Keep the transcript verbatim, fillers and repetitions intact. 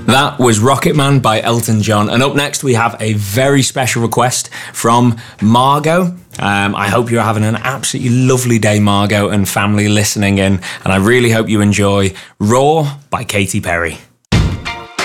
That was Rocket Man by Elton John. And up next, we have a very special request from Margot. Um, I hope you're having an absolutely lovely day, Margot, and family listening in. And I really hope you enjoy Raw by Katy Perry.